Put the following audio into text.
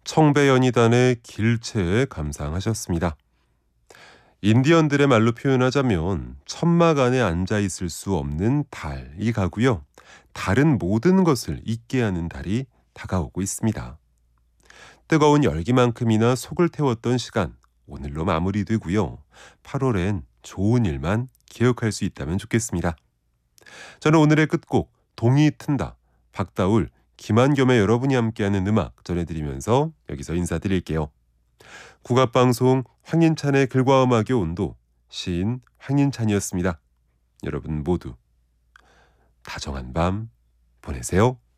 청배연희단의 길채 감상하셨습니다. 인디언들의 말로 표현하자면 천막 안에 앉아있을 수 없는 달이 가고요. 다른 모든 것을 잊게 하는 달이 다가오고 있습니다. 뜨거운 열기만큼이나 속을 태웠던 시간, 오늘로 마무리되고요. 8월엔 좋은 일만 기억할 수 있다면 좋겠습니다. 저는 오늘의 끝곡 동이 튼다, 박다울, 김한겸의 여러분이 함께하는 음악 전해드리면서 여기서 인사드릴게요. 국악방송 황인찬의 글과 음악의 온도, 시인 황인찬이었습니다. 여러분 모두 다정한 밤 보내세요.